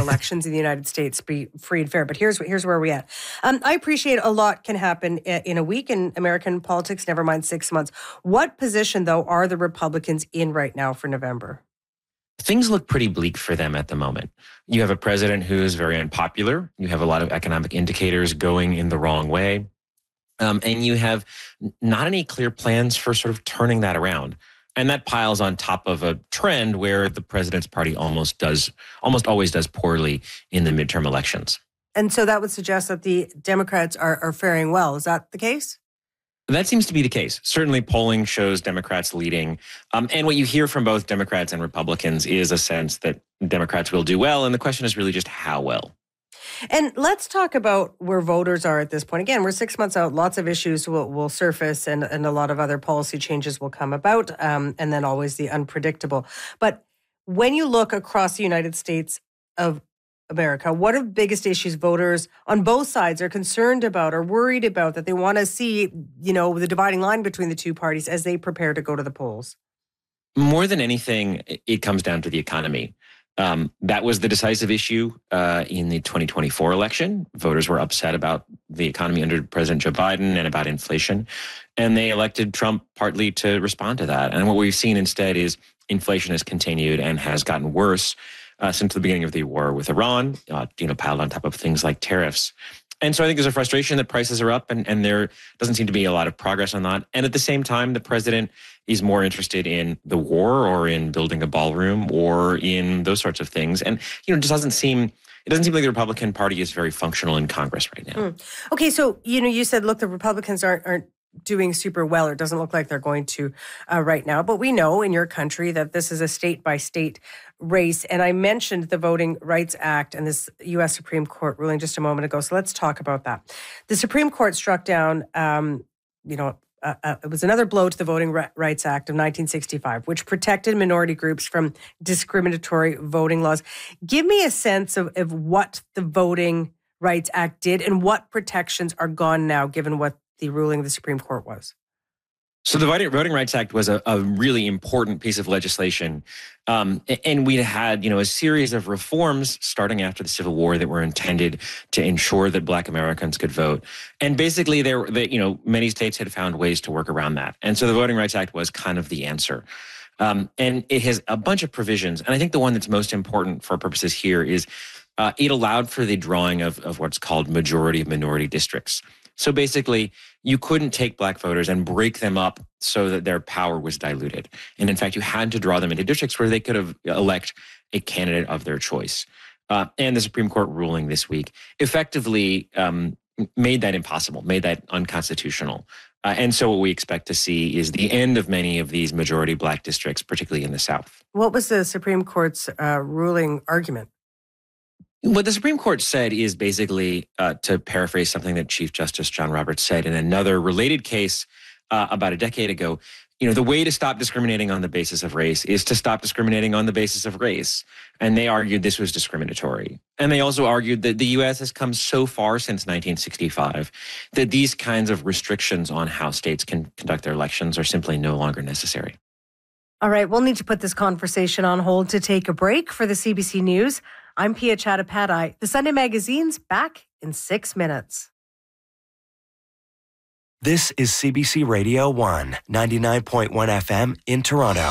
elections in the United States be free and fair. But here's where we're at. I appreciate a lot can happen in a week in American politics, never mind 6 months. What position, though, are the Republicans in right now for November? Things look pretty bleak for them at the moment. You have a president who is very unpopular. You have a lot of economic indicators going in the wrong way. And you have not any clear plans for sort of turning that around. And that piles on top of a trend where the president's party almost always does poorly in the midterm elections. And so that would suggest that the Democrats are faring well. Is that the case? That seems to be the case. Certainly polling shows Democrats leading. And what you hear from both Democrats and Republicans is a sense that Democrats will do well. And the question is really just how well. And let's talk about where voters are at this point. Again, we're 6 months out. Lots of issues will surface and a lot of other policy changes will come about. And then always the unpredictable. But when you look across the United States of America, what are the biggest issues voters on both sides are concerned about or worried about that they want to see, the dividing line between the two parties as they prepare to go to the polls? More than anything, it comes down to the economy. That was the decisive issue in the 2024 election. Voters were upset about the economy under President Joe Biden and about inflation. And they elected Trump partly to respond to that. And what we've seen instead is inflation has continued and has gotten worse since the beginning of the war with Iran, piled on top of things like tariffs. And so I think there's a frustration that prices are up and there doesn't seem to be a lot of progress on that. And at the same time, the president is more interested in the war or in building a ballroom or in those sorts of things. And, it doesn't seem like the Republican Party is very functional in Congress right now. Okay, so, you said, look, the Republicans aren't doing super well, or it doesn't look like they're going to right now. But we know in your country that this is a state-by-state race. And I mentioned the Voting Rights Act and this U.S. Supreme Court ruling just a moment ago. So let's talk about that. The Supreme Court struck down, it was another blow to the Voting Rights Act of 1965, which protected minority groups from discriminatory voting laws. Give me a sense of what the Voting Rights Act did and what protections are gone now, given what the ruling of the Supreme Court was. So the Voting Rights Act was a really important piece of legislation. And we had, a series of reforms starting after the Civil War that were intended to ensure that Black Americans could vote. And basically, many states had found ways to work around that. And so the Voting Rights Act was kind of the answer. And it has a bunch of provisions. And I think the one that's most important for purposes here is it allowed for the drawing of what's called majority of minority districts. So basically, you couldn't take Black voters and break them up so that their power was diluted. And in fact, you had to draw them into districts where they could elect a candidate of their choice. And the Supreme Court ruling this week effectively made that impossible, made that unconstitutional. And so what we expect to see is the end of many of these majority Black districts, particularly in the South. What was the Supreme Court's ruling argument? What the Supreme Court said is basically, to paraphrase something that Chief Justice John Roberts said in another related case about a decade ago, the way to stop discriminating on the basis of race is to stop discriminating on the basis of race. And they argued this was discriminatory. And they also argued that the U.S. has come so far since 1965 that these kinds of restrictions on how states can conduct their elections are simply no longer necessary. All right, we'll need to put this conversation on hold to take a break. For the CBC News, I'm Pia Chattopadhyay. The Sunday Magazine's back in 6 minutes. This is CBC Radio 1, 99.1 FM in Toronto.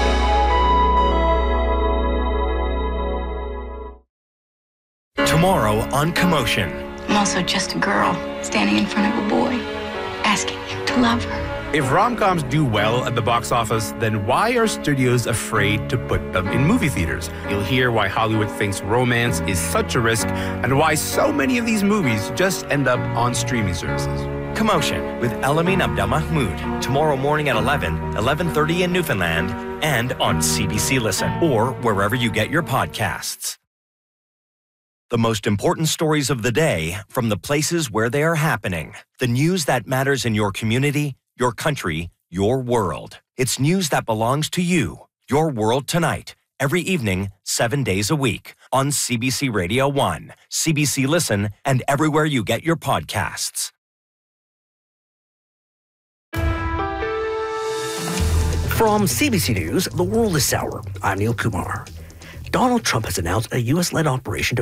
Tomorrow on Commotion. I'm also just a girl standing in front of a boy, asking him to love her. If rom-coms do well at the box office, then why are studios afraid to put them in movie theaters? You'll hear why Hollywood thinks romance is such a risk and why so many of these movies just end up on streaming services. Commotion with Elamin Abdelmahmoud. Tomorrow morning at 11:30 in Newfoundland, and on CBC Listen or wherever you get your podcasts. The most important stories of the day from the places where they are happening. The news that matters in your community, your country, your world. It's news that belongs to you. Your World Tonight. Every evening, 7 days a week. On CBC Radio 1, CBC Listen, and everywhere you get your podcasts. From CBC News, The World is Sour. I'm Neil Kumar. Donald Trump has announced a U.S.-led operation to